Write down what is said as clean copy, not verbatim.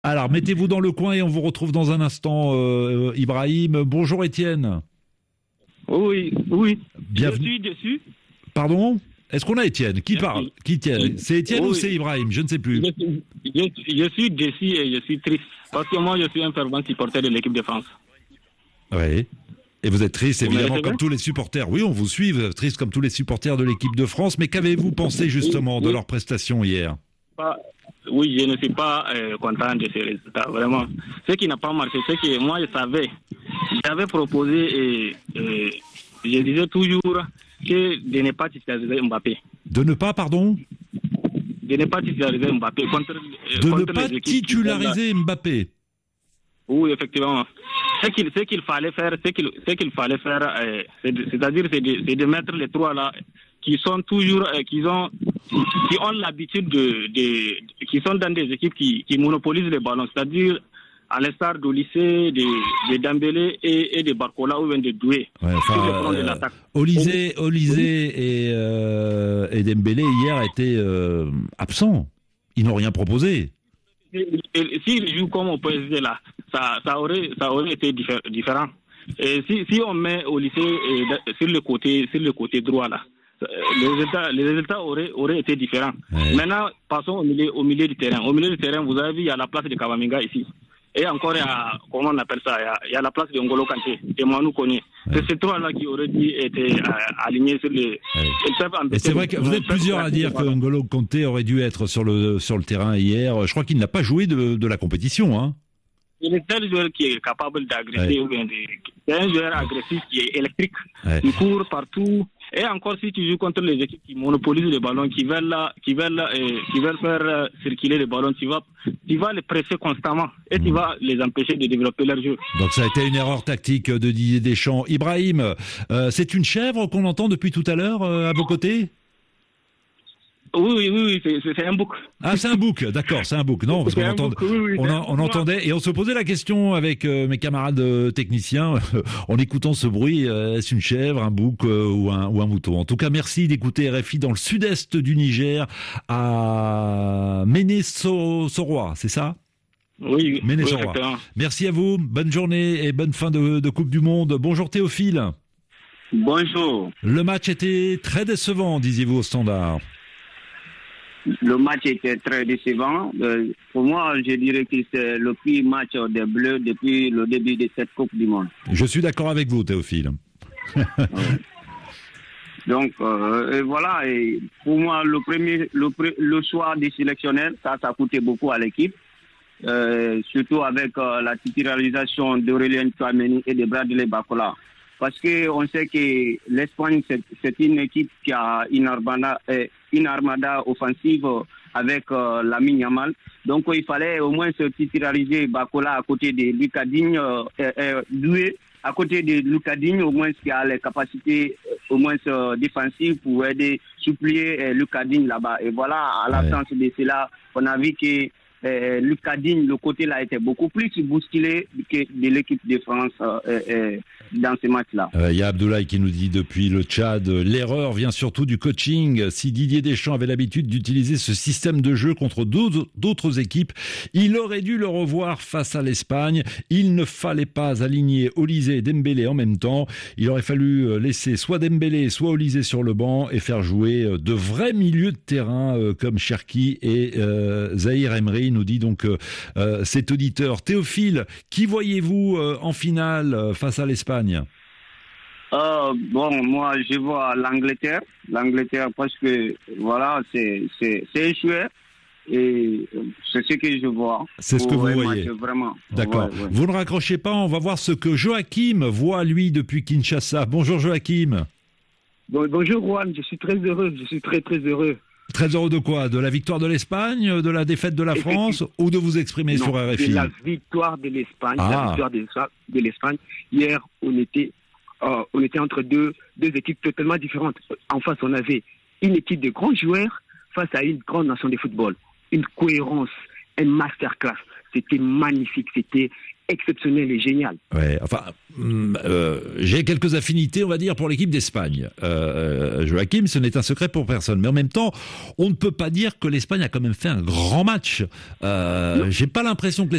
Alors, mettez-vous dans le coin et on vous retrouve dans un instant, Ibrahim. Bonjour, Étienne. Oui, oui. Je Bienvenue. suis déçu. Pardon? Est-ce qu'on a Étienne? Qui parle? Qui Étienne? C'est Étienne ou Oui, c'est Ibrahim? Je ne sais plus. je suis déçu et je suis triste. Parce que moi, je suis un fervent supporter de l'équipe de France. Oui. Et vous êtes triste, Vous me évidemment, recevez? comme tous les supporters. Oui, on vous suit, vous êtes triste comme tous les supporters de l'équipe de France. Mais qu'avez-vous pensé, Oui, justement, de oui. leur prestation hier? Pas- Oui, je ne suis pas content de ces résultats, vraiment. Ce qui n'a pas marché, c'est que moi, je savais. J'avais proposé et je disais toujours que de ne pas titulariser Mbappé. De ne pas, pardon? De ne pas titulariser Mbappé De ne contre pas les équipes qui veulent. titulariser Mbappé. Oui, effectivement. Ce qu'il fallait faire, c'est-à-dire c'est de mettre les trois là qui sont toujours, qui ont l'habitude qui sont dans des équipes qui monopolisent les ballons, c'est-à-dire à l'instar du lycée, de Dembélé et de Barcola ou bien de Doué Ouais, sur le enfin, front de l'attaque. Olysée et Dembélé hier étaient absents. Ils n'ont rien proposé. S'il joue comme au PSG là, ça aurait été différent. Et si on met au lycée sur le côté droit là, les résultats auraient été différents. Ouais. Maintenant, passons au milieu du terrain. Au milieu du terrain, vous avez vu, il y a la place de Kavaminga ici. Et encore, il y a, comment on appelle ça, il y a la place de N'Golo Kanté, et Manu Koné. Ouais. C'est ces trois-là qui auraient dû être alignés sur les... Ouais. Ils peuvent Et c'est vrai que vous êtes plusieurs à dire que N'Golo Kanté aurait dû être sur le terrain hier. Je crois qu'il n'a pas joué de la compétition, hein. Il est tel joueur qui est capable d'agresser, Ouais. C'est un joueur agressif qui est électrique, Ouais. il court partout. Et encore, si tu joues contre les équipes qui monopolisent les ballons, qui veulent faire circuler les ballons, tu vas les presser constamment et tu vas les empêcher de développer leur jeu. Donc ça a été une erreur tactique de Didier Deschamps. Ibrahim, c'est une chèvre qu'on entend depuis tout à l'heure à vos côtés? Oui, c'est un bouc. Ah, c'est un bouc, d'accord, c'est un bouc. Non, parce C'est qu'on un bouc, oui, c'est un bouc. on entendait et on se posait la question avec mes camarades techniciens en écoutant ce bruit. Est-ce une chèvre, un bouc ou un mouton? En tout cas, merci d'écouter RFI dans le sud-est du Niger, à Méné-Soroa, c'est ça? Oui, Méné-Soroa. exactement. Merci à vous, bonne journée et bonne fin de Coupe du Monde. Bonjour Théophile. Bonjour. Le match était très décevant, disiez-vous au Standard. Le match était très décevant. Pour moi, je dirais que c'est le pire match des Bleus depuis le début de cette Coupe du Monde. Je suis d'accord avec vous, Théophile. Donc, et voilà. Et pour moi, le choix des sélectionneurs, ça coûtait beaucoup à l'équipe. Surtout avec la titularisation d'Aurélien Tchouaméni et de Bradley Barcola. Parce qu'on sait que l'Espagne, c'est une équipe qui a une armada offensive avec Lamine Yamal. Donc il fallait au moins se titulariser Barcola à côté de Lucas Digne, Doué, à côté de Lucas Digne, au moins qui a les capacités au moins défensives pour aider, supplier Lucas Digne là-bas. Et voilà, à l'absence de cela, on a vu que Lucas Digne, le côté là, était beaucoup plus bousculé que de l'équipe de France dans ce match-là. Il y a Abdoulaye qui nous dit depuis le Tchad, l'erreur vient surtout du coaching. Si Didier Deschamps avait l'habitude d'utiliser ce système de jeu contre d'autres équipes, il aurait dû le revoir face à l'Espagne. Il ne fallait pas aligner Olysée et Dembélé en même temps. Il aurait fallu laisser soit Dembélé, soit Olysée sur le banc et faire jouer de vrais milieux de terrain comme Cherki et Zahir Emery, nous dit donc cet auditeur. Théophile, qui voyez-vous en finale face à l'Espagne? Bon, moi, je vois l'Angleterre. L'Angleterre, parce que, voilà, c'est échoué. Et c'est ce que je vois. C'est ce que vous voyez. Vraiment. D'accord. Ouais. Vous ne raccrochez pas, on va voir ce que Joachim voit, lui, depuis Kinshasa. Bonjour Joachim. Bonjour Juan, je suis très heureux, je suis très heureux. Très heureux de quoi? De la victoire de l'Espagne, de la défaite de la France, ou de vous exprimer sur RFI? De la victoire de l'Espagne. Ah. La victoire de l'Espagne. Hier, on était entre deux équipes totalement différentes. En face, on avait une équipe de grands joueurs face à une grande nation de football. Une cohérence, un masterclass. C'était magnifique, c'était exceptionnel et génial. Ouais, enfin, j'ai quelques affinités, on va dire, pour l'équipe d'Espagne. Joachim, ce n'est un secret pour personne. Mais en même temps, on ne peut pas dire que l'Espagne a quand même fait un grand match. J'ai pas l'impression que